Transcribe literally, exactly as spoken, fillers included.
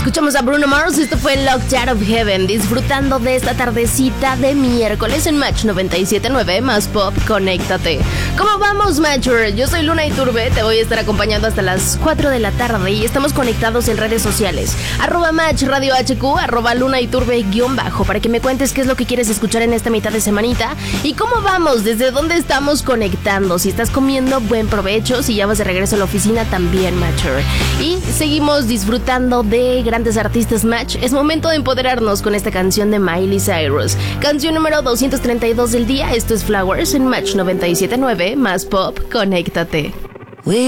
Escuchamos a Bruno Mars, esto fue Locked Out of Heaven, disfrutando de esta tardecita de miércoles en Match noventa y siete punto nueve más Pop, conéctate. ¿Cómo vamos, Matcher? Yo soy Luna Iturbe, te voy a estar acompañando hasta las cuatro de la tarde y estamos conectados en redes sociales. Arroba Match Radio H Q, arroba Luna Iturbe guión bajo, para que me cuentes qué es lo que quieres escuchar en esta mitad de semanita y cómo vamos, desde dónde estamos conectando, si estás comiendo, buen provecho, si ya vas de regreso a la oficina también, Matcher. Y seguimos disfrutando de grandes artistas, Match. Es momento de empoderarnos con esta canción de Miley Cyrus, canción número doscientos treinta y dos del día. Esto es Flowers en Match noventa y siete punto nueve más Pop, conéctate.